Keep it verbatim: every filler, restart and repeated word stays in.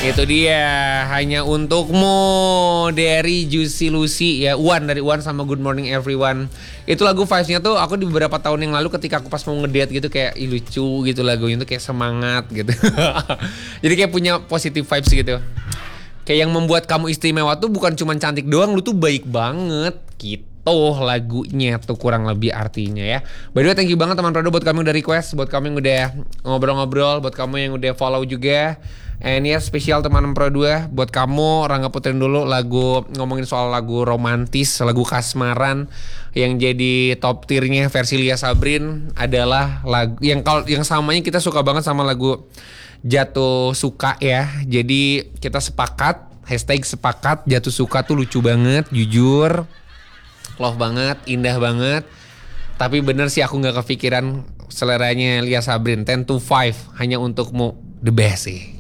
Itu dia, hanya untukmu dari Juicy Lucy ya, Wan dari Wan sama Good Morning Everyone. Itu lagu vibes-nya tuh aku di beberapa tahun yang lalu ketika aku pas mau ngedate gitu kayak ih, lucu gitu lagunya tuh kayak semangat gitu. Jadi kayak punya positive vibes gitu. Kayak yang membuat kamu istimewa tuh bukan cuma cantik doang, lu tuh baik banget gitu lagunya tuh kurang lebih artinya ya. By the way, thank you banget teman Prado buat kamu yang udah request, buat kamu yang udah ngobrol-ngobrol, buat kamu yang udah follow juga. And ya spesial teman Pro dua buat kamu, Rangga puterin dulu lagu, ngomongin soal lagu romantis, lagu kasmaran yang jadi top tiernya versi Lia Sabrin adalah lagu yang kalau yang samanya kita suka banget sama lagu Jatuh Suka ya. Jadi kita sepakat, hashtag sepakat, Jatuh Suka tuh lucu banget, jujur, love banget, indah banget. Tapi bener sih aku gak kepikiran seleranya Lia Sabrin. Ten to five hanya untukmu, the best sih.